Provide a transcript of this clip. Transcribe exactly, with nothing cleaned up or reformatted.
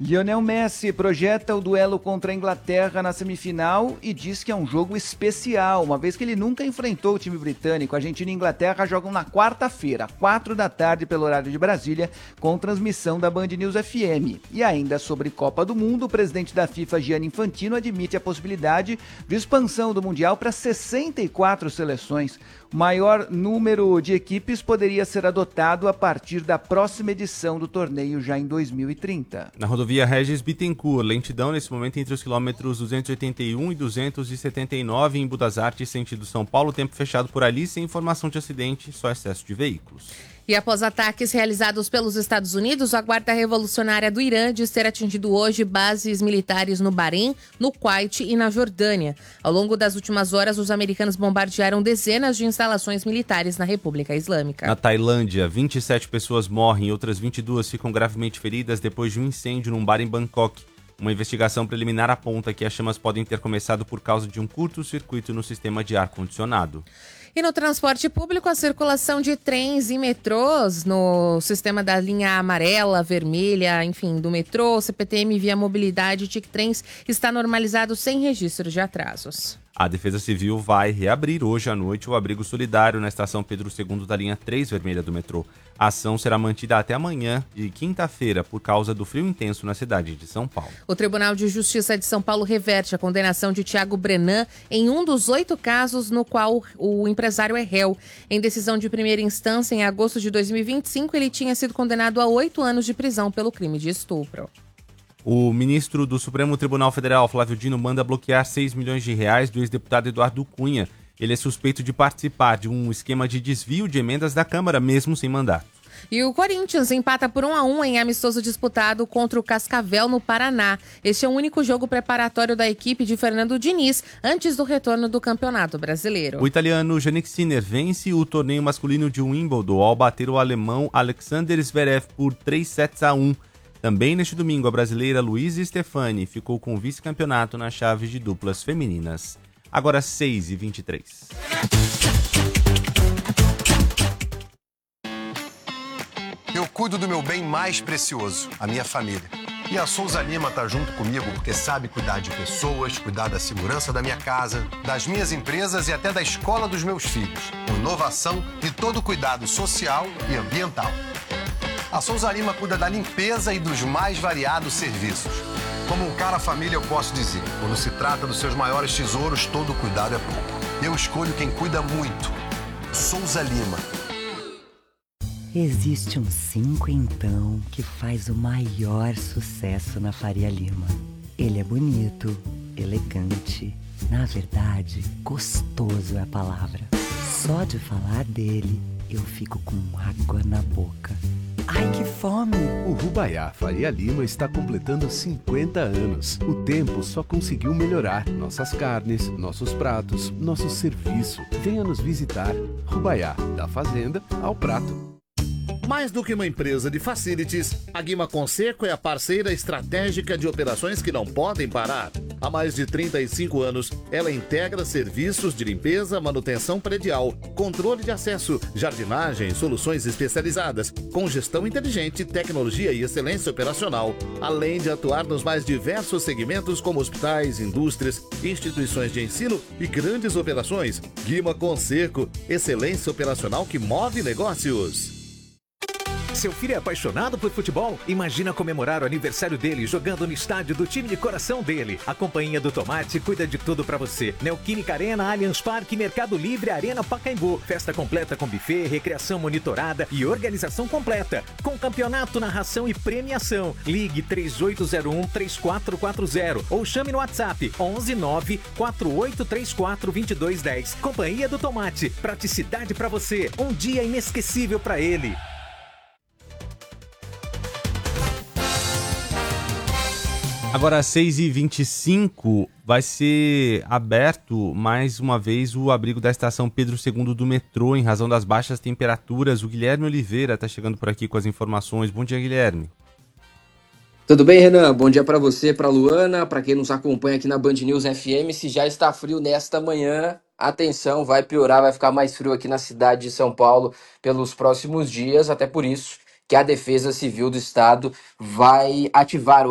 Lionel Messi projeta o duelo contra a Inglaterra na semifinal e diz que é um jogo especial, uma vez que ele nunca enfrentou o time britânico. Argentina e Inglaterra jogam na quarta-feira, quatro da tarde pelo horário de Brasília, com transmissão da Band News F M. E ainda sobre Copa do Mundo, o presidente da FIFA, Gianni Infantino, admite a possibilidade de expansão do Mundial para sessenta e quatro seleções. O maior número de equipes poderia ser adotado a partir da próxima edição do torneio, já em dois mil e trinta. Na rodovia Regis Bittencourt, lentidão nesse momento entre os quilômetros duzentos e oitenta e um e duzentos e setenta e nove em Budas Artes, sentido São Paulo, tempo fechado por ali, sem informação de acidente, só excesso de veículos. E após ataques realizados pelos Estados Unidos, a Guarda Revolucionária do Irã diz ter atingido hoje bases militares no Bahrein, no Kuwait e na Jordânia. Ao longo das últimas horas, os americanos bombardearam dezenas de instalações militares na República Islâmica. Na Tailândia, vinte e sete pessoas morrem e outras vinte e duas ficam gravemente feridas depois de um incêndio num bar em Bangkok. Uma investigação preliminar aponta que as chamas podem ter começado por causa de um curto-circuito no sistema de ar-condicionado. E no transporte público, a circulação de trens e metrôs no sistema da linha amarela, vermelha, enfim, do metrô, C P T M Via Mobilidade e TIC-Trens está normalizado sem registro de atrasos. A Defesa Civil vai reabrir hoje à noite o abrigo solidário na estação Pedro segundo da linha três vermelha do metrô. A ação será mantida até amanhã e quinta-feira por causa do frio intenso na cidade de São Paulo. O Tribunal de Justiça de São Paulo reverte a condenação de Thiago Brenan em um dos oito casos no qual o empresário é réu. Em decisão de primeira instância, em agosto de dois mil e vinte e cinco, ele tinha sido condenado a oito anos de prisão pelo crime de estupro. O ministro do Supremo Tribunal Federal, Flávio Dino, manda bloquear seis milhões de reais do ex-deputado Eduardo Cunha. Ele é suspeito de participar de um esquema de desvio de emendas da Câmara, mesmo sem mandato. E o Corinthians empata por um a um em amistoso disputado contra o Cascavel, no Paraná. Este é o único jogo preparatório da equipe de Fernando Diniz antes do retorno do Campeonato Brasileiro. O italiano Jannik Sinner vence o torneio masculino de Wimbledon ao bater o alemão Alexander Zverev por três sets a um. Também neste domingo, a brasileira Luísa Stefani ficou com o vice-campeonato na chave de duplas femininas. Agora seis e vinte e três. Eu cuido do meu bem mais precioso, a minha família. E a Souza Lima tá junto comigo porque sabe cuidar de pessoas, cuidar da segurança da minha casa, das minhas empresas e até da escola dos meus filhos. Com inovação e todo o cuidado social e ambiental. A Souza Lima cuida da limpeza e dos mais variados serviços. Como um cara família, eu posso dizer, quando se trata dos seus maiores tesouros, todo cuidado é pouco. Eu escolho quem cuida muito. Souza Lima. Existe um cinquentão que faz o maior sucesso na Faria Lima. Ele é bonito, elegante, na verdade, gostoso é a palavra. Só de falar dele, eu fico com água na boca. Ai, que fome! O Rubaiá Faria Lima está completando cinquenta anos. O tempo só conseguiu melhorar nossas carnes, nossos pratos, nosso serviço. Venha nos visitar. Rubaiá, da fazenda ao prato. Mais do que uma empresa de facilities, a Guima Conseco é a parceira estratégica de operações que não podem parar. Há mais de trinta e cinco anos, ela integra serviços de limpeza, manutenção predial, controle de acesso, jardinagem, soluções especializadas, com gestão inteligente, tecnologia e excelência operacional, além de atuar nos mais diversos segmentos como hospitais, indústrias, instituições de ensino e grandes operações. Guima Conseco, excelência operacional que move negócios. Seu filho é apaixonado por futebol? Imagina comemorar o aniversário dele jogando no estádio do time de coração dele. A Companhia do Tomate cuida de tudo pra você. Neoquímica Arena, Allianz Parque, Mercado Livre, Arena Pacaembu. Festa completa com buffet, recreação monitorada e organização completa. Com campeonato, narração e premiação. Ligue três oito zero um, três quatro quatro zero ou chame no WhatsApp onze nove quatro oito três quatro dois dois um zero. Companhia do Tomate. Praticidade pra você. Um dia inesquecível pra ele. Agora, às seis e vinte e cinco, vai ser aberto mais uma vez o abrigo da estação Pedro segundo do metrô, em razão das baixas temperaturas. O Guilherme Oliveira está chegando por aqui com as informações. Bom dia, Guilherme. Tudo bem, Renan? Bom dia para você, para Luana, para quem nos acompanha aqui na Band News F M. Se já está frio nesta manhã, atenção, vai piorar, vai ficar mais frio aqui na cidade de São Paulo pelos próximos dias, até por isso que a Defesa Civil do Estado vai ativar o